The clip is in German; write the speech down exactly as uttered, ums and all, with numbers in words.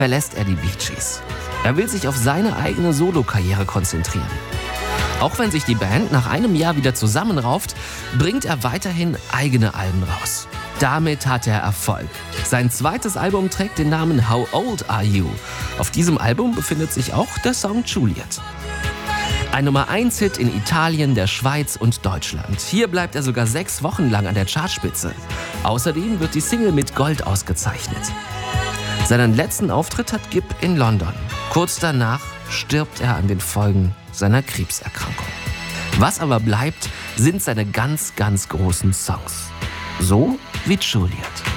verlässt er die Bee Gees. Er will sich auf seine eigene Solokarriere konzentrieren. Auch wenn sich die Band nach einem Jahr wieder zusammenrauft, bringt er weiterhin eigene Alben raus. Damit hat er Erfolg. Sein zweites Album trägt den Namen How Old Are You? Auf diesem Album befindet sich auch der Song Juliet. Ein Nummer eins Hit in Italien, der Schweiz und Deutschland. Hier bleibt er sogar sechs Wochen lang an der Chartspitze. Außerdem wird die Single mit Gold ausgezeichnet. Seinen letzten Auftritt hat Gibb in London. Kurz danach stirbt er an den Folgen seiner Krebserkrankung. Was aber bleibt, sind seine ganz, ganz großen Songs. So wie Juliet.